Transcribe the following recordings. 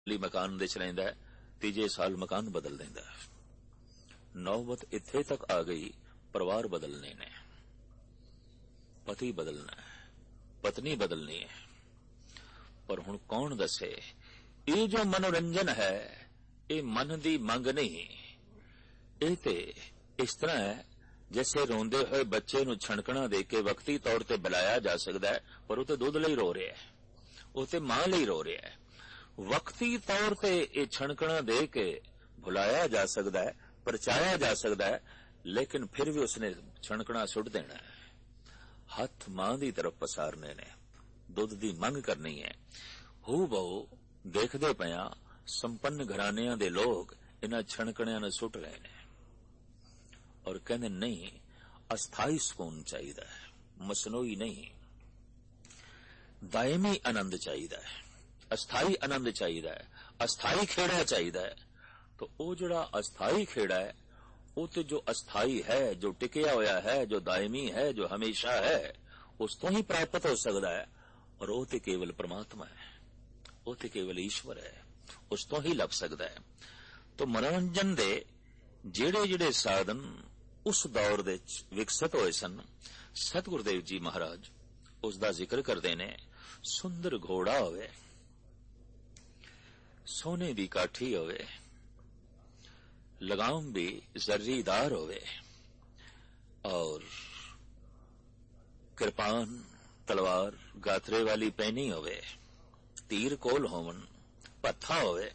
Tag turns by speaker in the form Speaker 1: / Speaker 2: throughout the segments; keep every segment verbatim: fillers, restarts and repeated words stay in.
Speaker 1: मकान दे च रहिंदा है, तीजे साल मकान बदल देंदा है। नौबत इत्थे तक आ गई, परिवार बदलने ने, पति बदलना है, पत्नी बदलनी है। पर हुण कौन दसे ये जो मनोरंजन है ये मन दी मंग नहीं, ये ते इस तरह है जैसे रोंदे हुए बच्चे नूं छणकणा दे के वक्ती तौर ते बुलाया जा सकदा है, पर वो ते दुध लई रो रहा है, वो ते मां लई रो रहा है। वक्ती तौर ते ये छणकणा दे के भुलाया जा सकदा है, परचाया जा सकदा है, लेकिन फिर भी उसने छणकणा सुट देना है। हथ मां दी तरफ पसारने ने, दुध दी मंग करनी है। हू बहु देखदे पिया संपन्न घरानियां दे लोग इन्हां छणकणियां नूं सुट रहे ने और कहंदे नहीं, अस्थाई सुकून चाहिदा है, मसनूई नहीं, दायमी आनंद चाहिदा है, अस्थाई आनंद चाहिदा है, अस्थाई खेड़ा चाहिदा है। तो वो जिहड़ा अस्थाई खेड़ा है वो तो जो अस्थाई है, जो टिकिया होया है, जो दायमी है, जो हमेशा है, उस तो ही प्राप्त हो सकता है। और वो तो केवल परमात्मा है, वो तो केवल ईश्वर है, उस तो ही लभ सकता है। तो मनोरंजन दे जेड़े जेड़े साधन उस दौर दे विकसित होए सन, सतगुरुदेव जी महाराज उसका जिक्र करते ने। सुंदर घोड़ा होवे, सोने दी काठी होवे, लगाम भी जर्रीदार होवे, और कृपान तलवार गात्रे वाली पहनी होवे, तीर कोल होवन, पत्था होवे,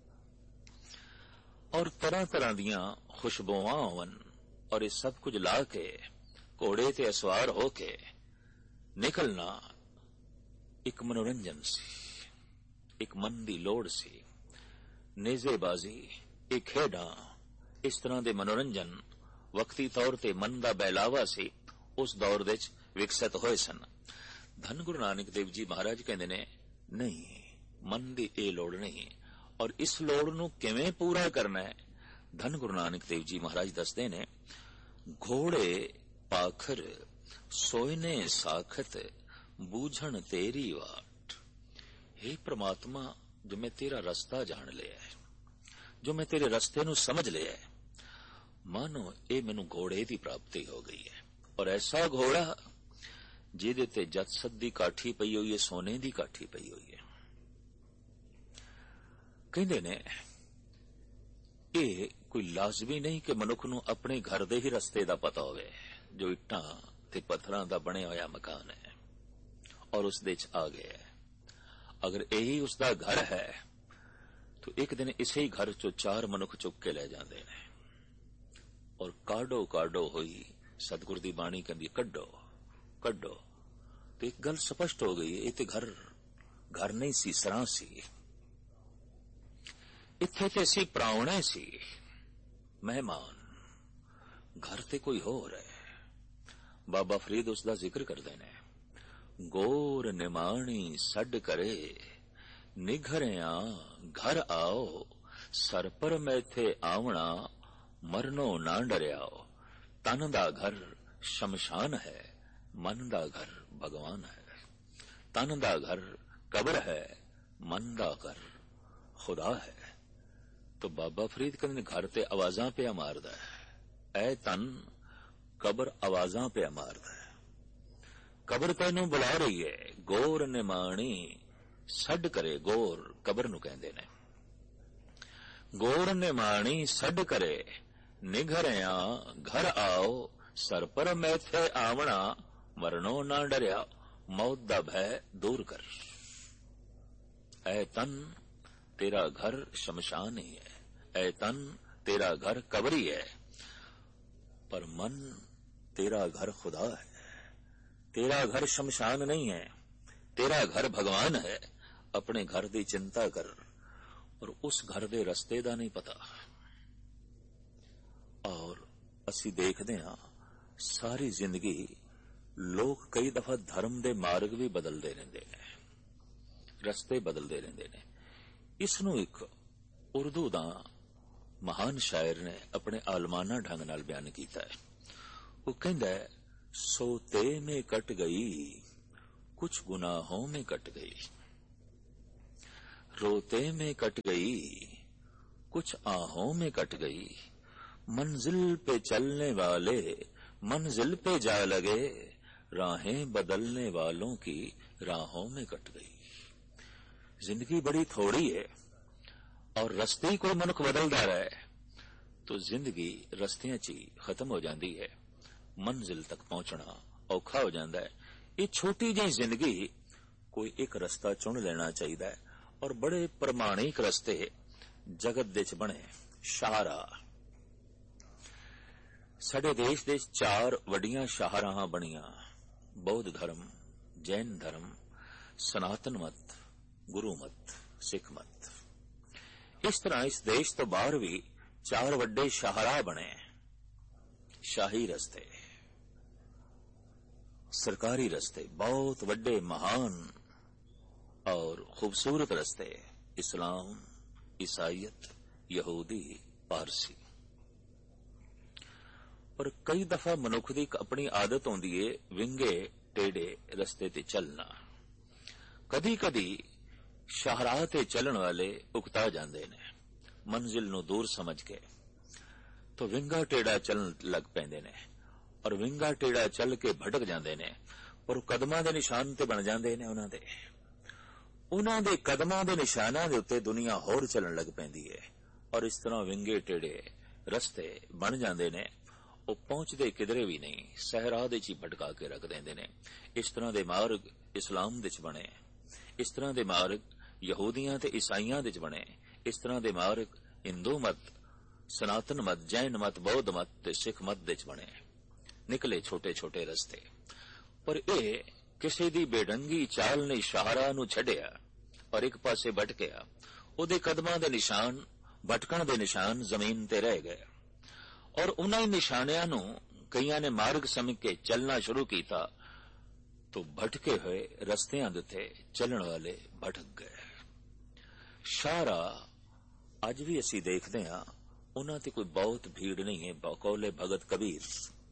Speaker 1: और तरह तरह दियां खुशबुआं होवन, और ये सब कुछ ला के घोड़े ते असवार होके निकलना एक मनोरंजन सी, एक मन दी लोड़ सी, नेजेबाजी, एक खेडा, इस तरह दे मनोरंजन वक्ती तौर ते मन दा बहलावा सी, उस दौर दे विकसित होए सन। धन गुरु नानक देव जी महाराज कहंदे ने, नहीं, मन दी ए लोड़ नहीं, और इस लोड़ नूं किवें पूरा करना है, धन गुरु नानक देव जी महाराज दसदे ने। घोड़े पाखर सोयने साखत बूझण तेरी वाट। हे परमात्मा, जो मैं तेरा रास्ता जान लिया है, जो मैं तेरे रास्ते नूं समझ लिया है, मानो ये मैनू घोड़े की प्राप्ति हो गई है। और ऐसा घोड़ा जिहदे ते जतसत दी काठी पई हुई है, सोने दी काठी पई हुई है। कहंदे ने ये कोई लाजमी नहीं कि मनुख नूं अपने घर दे ही रस्ते दा पता होवे, जो इट्टां ते पत्थरां दा बने होया मकान है और उस दे च आ गया है। अगर यही उसका घर है तो एक दिन इसे ही घर चो चार मनुख चुक के ले जाते हैं और काडो काडो हुई सतगुर दी बाणी कहंदी कड्डो कड्डो। तो एक गल स्पष्ट हो गई, ये तो घर घर नहीं सी, सरां सी, इत्थे ते सी प्रावणे सी, मेहमान, घर ते कोई होर है। बाबा फरीद उसका जिक्र करते ने, गोर निमाणी सड करे निघरिया घर आओ, सर पर मैथे आवना मरनो ना डरियाओ। तन दा घर शमशान है, मन दा घर भगवान है। तन दा घर कब्र है, मन दा घर खुदा है। तो बाबा फरीद कहते घर ते आवाजां पे मारदा है, ऐ तन कब्र आवाजां पे मारदा है। कब्र तैनू बुला रही है, गोर निमाणी सड करे, गोर कब्र नू कहंदे ने, गोर निमाणी सड करे निघरिया घर आओ, सर पर मैथे आवना मरनो ना डरिया। मौत दा भय दूर कर, ऐ तन तेरा घर शमशान ही है, ऐ तन तेरा घर कब्र ही है, पर मन तेरा घर खुदा है। तेरा घर शमशान नहीं है, तेरा घर भगवान है। अपने घर की चिंता कर, और उस घर दे रस्ते दा नहीं पता। और असी देखते हां सारी जिंदगी लोग कई दफा धर्म दे मार्ग भी बदलते रहते हैं, रस्ते बदलते रहते हैं। इसनू एक उर्दू दा महान शायर ने अपने आलमाना ढंग नाल बयान किया है। वो कहंदा है, सोते में कट गई कुछ गुनाहों में कट गई, रोते में कट गई, कुछ आहों में कट गई, मंजिल पे चलने वाले मंजिल पे जा लगे, राहें बदलने वालों की राहों में कट गई। जिंदगी बड़ी थोड़ी है और रस्ते ही कोई मनुख बदलदा रहे तो जिंदगी रस्तियां च ही खत्म हो जाती है, मंजिल तक पहुंचना औखा हो जाता है। ये छोटी जी जिंदगी कोई एक रस्ता चुन लेना चाहिए और बड़े प्रमाणिक रस्ते जगत दे च बने। शाहराह साडे देश दे चार वड्डियां शाहराहां बणियां, बौद्ध धर्म, जैन धर्म, सनातन मत, गुरु मत, सिख मत। इस तरह इस देश तो बाहर भी चार वड्डे शाहराह बने, शाही रस्ते, सरकारी रस्ते, बहुत वड्डे महान और खूबसूरत रस्ते, इस्लाम, ईसाईयत, यहूदी, पारसी। पर कई दफा मनुख की अपनी आदत होंदी है विंगे टेढ़े रस्ते ते चलना। कदी कदी शाहराह ते चलन वाले उकता जाते ने, मंजिल नूं दूर समझ के तो विंगा टेढ़ा चलन लग पैंदे ने और विंगा टेढ़ा चल के भटक जाते ने, पर कदमां दे निशान ते बन जाते ने। उन्हां दे उन्हां दे कदमां दे निशानां दे उत्ते दुनिया होर चलन लग पैंदी है और इस तरह विंगे टेढ़े रस्ते बन जाते ने। वो पहुंचते किधरे भी नहीं, सहरा दे ची भटका के रख देंदे ने। इस तरह दे मार्ग इस्लाम दे च बने, इस तरह दे मार्ग यहूदियां ते ईसाइयां दे च बने, इस तरह दे मार्ग हिंदू मत, सनातन मत, जैन मत, बौद्ध मत ते सिख मत दे च बने। निकले छोटे छोटे रस्ते, पर ए किसी दी बेढंगी चाल ने शाहराह नूं छड्डिया और एक पासे भटकिया। ओदे कदमां दे निशान, भटकण दे निशान जमीन ते रह गए और उन्हां निशानियां नूं कईयां ने मार्ग समझ के चलना शुरू कीता तो भटके हुए रस्तियां दे उत्ते चलण वाले भटक गए। शाहराह अज भी असीं देखदे हां, उन्हां ते कोई बहुत भीड़ नहीं है। बकौले भगत कबीर,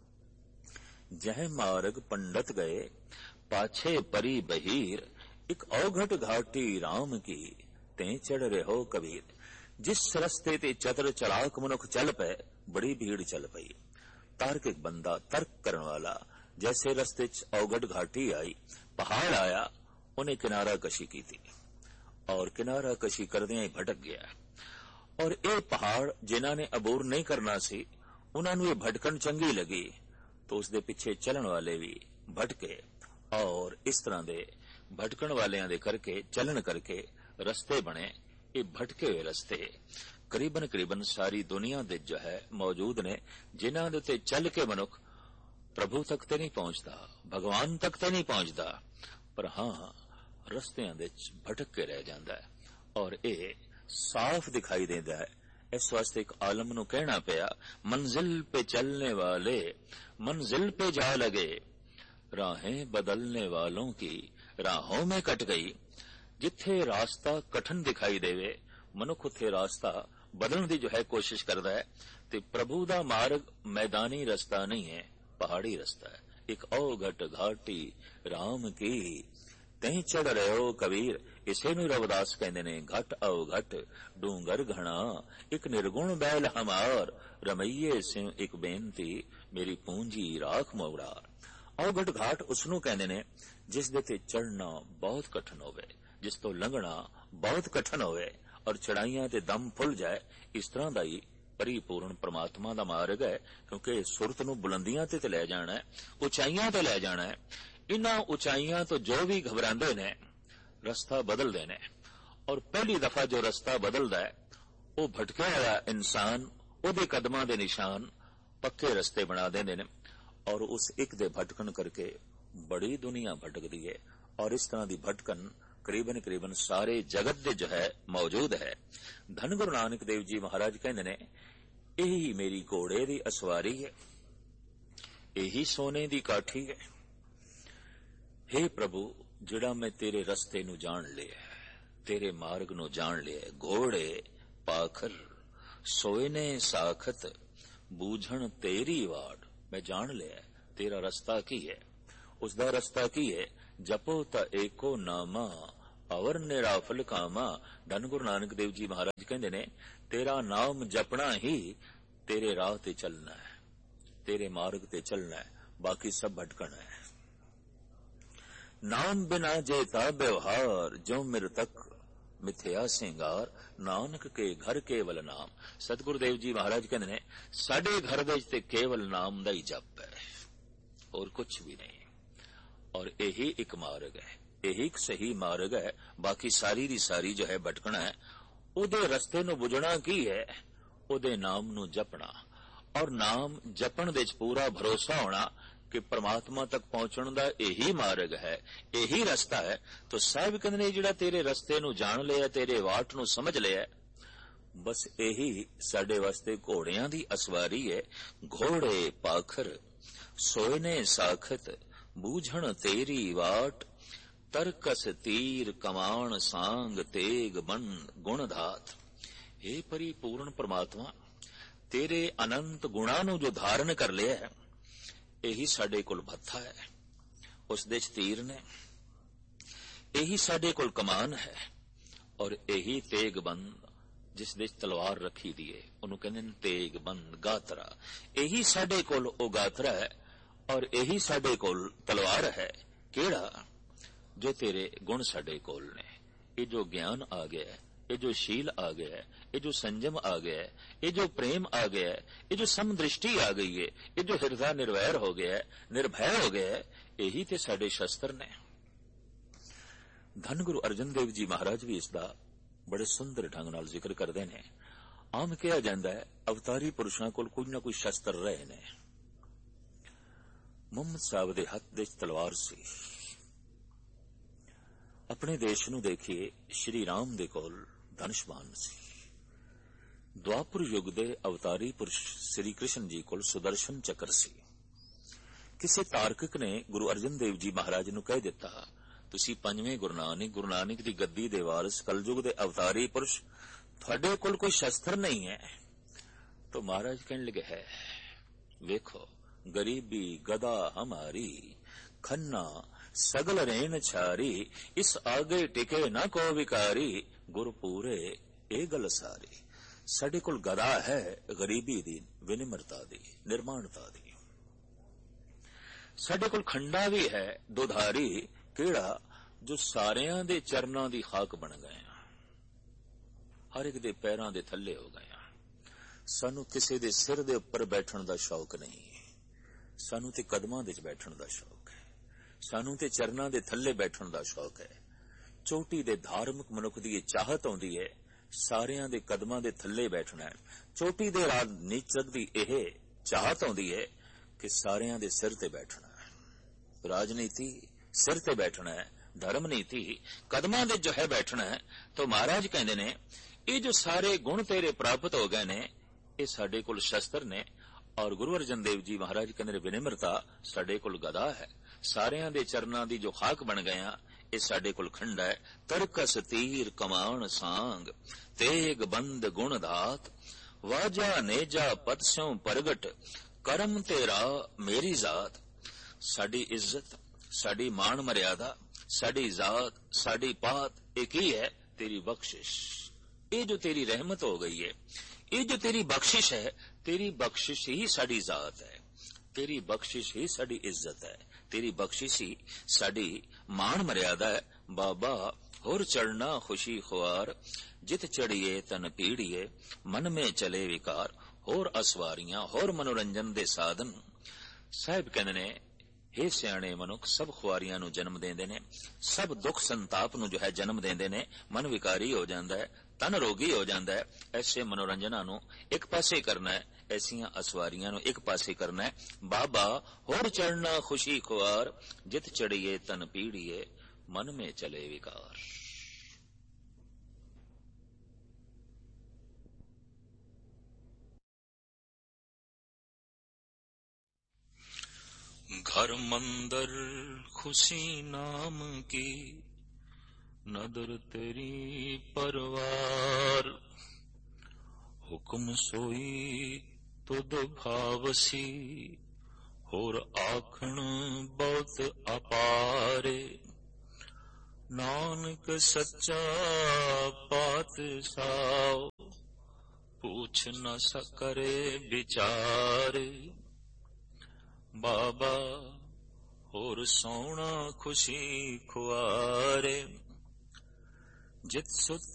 Speaker 1: जह मार्ग पंडित गए पाछे परी बहीर, एक औघट घाटी राम की ते चढ़ रहो कबीर। जिस रस्ते ते चतुर चलाक मनुख चल पे बड़ी भीड़ चल पई। तार्किक बंदा, तर्क करने वाला, जैसे रस्ते च औघट घाटी आई, पहाड़ आया, उन्हें किनारा कशी की थी और किनारा कशी करदियां ही भटक गया। और ये पहाड़ जिन्हां ने अबूर नहीं करना सी, उन्हां नूं ये भटकन चंगी लगी तो उसदे पिछे चलन वाले भी भटके और इस तरह दे भटकण वालियां दे करके चलन करके रस्ते बने। ये भटके हुए रस्ते करीबन करीबन सारी दुनिया दे जो है मौजूद ने, जिन्हां दे उत्ते चल के मनुख प्रभु तक ते नहीं पहुंचता, भगवान तक ते नहीं पहुंचता, पर हां रस्तियां दे भटक के रह जांदा है और ये साफ दिखाई देता है। इस वास्ते एक आलम नूं कहना पिया, मंजिल पे चलने वाले मंजिल पे जा लगे, राहें बदलने वालों की राहों में कट गई। जिथे रास्ता कठिन दिखाई देवे मनुख उत्थे रास्ता बदलने की जो है कोशिश करता है। ते प्रभु दा मार्ग मैदानी रास्ता नहीं है, पहाड़ी रास्ता है। एक औघट घाटी राम की तहीं चढ़ रहे हो कबीर, इसे नूं रविदास कहंदे ने। घट औघट डूंगर घना, एक निर्गुण बैल हमार, रमैये सिंह एक बेनती, मेरी पूंजी राख मोड़ार। औघट घाट उसनूं कहंदे ने जिस दे ते चढ़ना बहुत कठिन होवे, जिस तो लंघना बहुत कठिन होवे और चढ़ाइयां ते दम फुल जाए। इस तरह का ही परिपूर्ण परमात्मा दा मार्ग है, क्योंकि सुरत नूं बुलंदियां ते ले जाना है, उचाइयां ते ले जाना है। इन्हां उचाइयां तो जो भी घबरांदे ने रस्ता बदलदे ने और पहली दफा जो रस्ता बदलदा है वो भटके हुआ इंसान, ओदे कदमां दे निशान पक्के रस्ते बना देंदे ने और उस एक दे भटकन करके बड़ी दुनिया भटकदी है। और इस तरह की भटकन करीबन करीबन सारे जगत दे जो है मौजूद है। धन गुरु नानक देव जी महाराज कहंदे ने, यही मेरी घोड़े दी असवारी है, यही सोने दी काठी है। हे प्रभु, जिहड़ा मैं तेरे रस्ते नूं जान लिया, तेरे मार्ग नूं जान लिया, घोड़े पाखर सोए ने साखत, बूझण तेरी वाड़, मैं जान लिया तेरा रस्ता की है। उसदा रस्ता की है, जपो ता एको नामा अवर निराफल कामा। धन गुरु नानक देव जी महाराज कहते ने तेरा नाम जपना ही तेरे राह ते चलना है, तेरे मार्ग ते चलना है, बाकी सब भटकना है। नाम बिना जेता व्यवहार, जो मेरे तक मिथ्या सिंगार, नानक के घर केवल नाम। सतगुरुदेव जी महाराज कहते ने साडे घर दे ते केवल नाम दा ही जप है और कुछ भी नहीं, और यही एक मार्ग है, यही एक सही मार्ग है। बाकी सारी दी सारी जो है भटकना है। उदे रस्ते नूं बुझना की है, उदे नाम नूं जपना, और नाम जपण दे पूरा भरोसा होना कि परमात्मा तक पहुंचण दा यही मार्ग है, यही रस्ता है। तो साहिब कहंदे ने जिहड़ा तेरे रस्ते नूं जान लिया, तेरे वाट नूं समझ लिया, बस यही साडे वास्ते घोड़ियां दी असवारी है। घोड़े पाखर सोयने साखत, बूझण तेरी वाट, तरकस तीर कमान सांग, तेग बन गुण धात। हे परिपूर्ण परमात्मा, तेरे अनंत गुणां नूं जो धारण कर लिया है, यही साडे कोल भत्था है, उस दे च तीर ने, यही साडे कोल कमान है, और यही तेग बंद जिस दे च तलवार रखी दी है, उन्होंने कहते हैं तेग बंद गात्रा। यही साडे कोल ओ गात्रा है, और यही साडे कोल तलवार है। केड़ा? जो तेरे गुण साडे कोल ने। ये जो ज्ञान आ गया है, ये जो शील आ गया है, ये जो संयम आ गया है, ये जो प्रेम आ गया है, ये जो समदृष्टि आ गई है, ये जो हृदय निर्वैर हो गया है, निर्भय हो गया है, यही ते साडे शस्त्र ने। धन गुरु अर्जन देव जी महाराज भी इसका बड़े सुंदर ढंग नाल जिक्र करते हैं। आम कहा जाता है अवतारी पुरुषों कोल कोई ना कोई शस्त्र रहे ने। मुहम्मद साहब दे हथ दे तलवार सी। अपने देश नूं देखिए, श्री राम दे कोल धनुष्बाण सी। द्वापर युग दे अवतारी पुरुष श्री कृष्ण जी कोल सुदर्शन चक्र सी। किसी तार्किक ने गुरु अर्जन देव जी महाराज नूं कह दिता, तुसी पंजवें गुरु नानक गुरु नानक दी गद्दी दे वारिस कलयुग दे अवतारी पुरुष, तुहाडे कोल कोई शस्त्र नहीं है। तो महाराज कहने लगे है, वेखो गरीबी गदा हमारी, खन्ना सगल रेन छारी, इस आगे टिके न को विकारी, गुरु पूरे ए गल सारी। साडे कोल गदा है गरीबी दी, विनिम्रता दी, निर्माणता दी। साडे कोल खंडा भी है दुधारी, केड़ा? जो सारियां दे चरनां दी खाक बन गए, हर एक दे पैरां दे थल्ले हो गए। सानू किसी दे सिर दे उपर बैठण दा शौक नहीं, सानू ते कदमां दे बैठण दा शौक है, सानू ते चरनां दे थल्ले बैठण दा शौक है। चोटी दे धार्मिक मनुख दी चाहत आउंदी है सारियां दे कदमां दे थल्ले बैठना है। चोटी दे राजनीतिक दी यह चाहत आउंदी है कि सारियां दे सिर ते बैठना है। राजनीति सिर ते बैठना है, धर्म नीति कदमां दे जो है बैठना है। तो महाराज कहंदे ने ये जो सारे गुण तेरे प्राप्त हो गए ने, ये साडे कोल शस्त्र ने। और गुरु अर्जन देव जी महाराज कहंदे ने विनिम्रता साडे कोल गदा है, सारियां दे चरनां दी जो खाक बन गए ये साडे कोल खंडा है। तरकस तीर कमान सांग, तेग बंद गुण धात, वाजा नेजा पद स्यों प्रगट, करम तेरा मेरी जात। साडी इज्जत, साडी मान मर्यादा, साडी जात, साडी पात एक ही है, तेरी बख्शिश। ये जो तेरी रहमत हो गई है, ये जो तेरी बख्शिश है, तेरी बख्शिश ही साडी जात है, तेरी बख्शिश ही साडी इज्जत है, तेरी बख्शिश ही साडी मान मर्यादा है। बाबा होर चढ़ना खुशी खुआर, जित चढ़िए तन पीड़िए, मन में चले विकार, होर असवारियां होर मनोरंजन दे साधन। साहिब कहंदे ने हे सियाणे मनुख, सब खुआरियां नूं जन्म देंदे ने, सब दुख संताप नूं जो है जन्म देंदे ने। मन विकारी हो जांदा है, तन रोगी हो जांदा है। ऐसे मनोरंजनां नूं एक पासे करना है, ऐसियां असवारियां नूं एक पासे करना है। बाबा होर चढ़ना खुशी खुआर, जित चढ़िए तन पीड़िए, मन में चले विकार। घर मंदर खुशी नाम की, नदर तेरी परवार, हुक्म सोई तुद भावसी, होर आखण बहुत अपारे, ਨਾਨਕ ਸੱਚਾ ਪਾਤਸ਼ਾਹ, ਪੁੱਛ ਨ ਸਕਰੇ ਵਿਚਾਰ। ਬਾਬਾ ਹੋਰ ਸੋਹਣਾ ਖੁਸ਼ੀ ਖੁਆਰੇ, ਜਿਤ ਸੁਤ